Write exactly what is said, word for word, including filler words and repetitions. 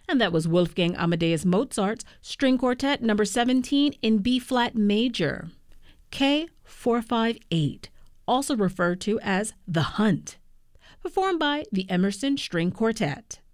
And that was Wolfgang Amadeus Mozart's String Quartet number seventeen in B-flat major. K four five eight, also referred to as The Hunt, performed by the Emerson String Quartet.